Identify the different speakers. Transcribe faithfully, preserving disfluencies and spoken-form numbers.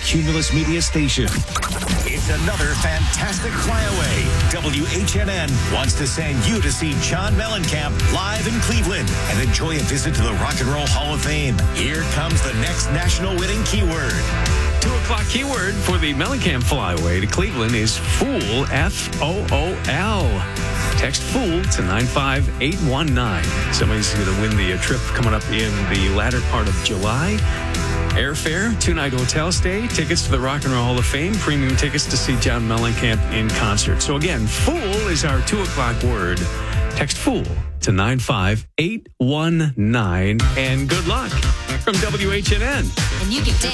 Speaker 1: Cumulus Media Station.
Speaker 2: It's another fantastic flyaway. W H N N wants to send you to see John Mellencamp live in Cleveland and enjoy a visit to the Rock and Roll Hall of Fame. Here comes the next national winning keyword.
Speaker 3: Two o'clock keyword for the Mellencamp flyaway to Cleveland is fool, F O O L. Text fool to nine five eight one nine. Somebody's going to win the uh, trip coming up in the latter part of July. Airfare, two-night hotel stay, tickets to the Rock and Roll Hall of Fame, premium tickets to see John Mellencamp in concert. So again, fool is our two o'clock word. Text fool to nine five eight one nine. And good luck from W H N N.
Speaker 4: And you can take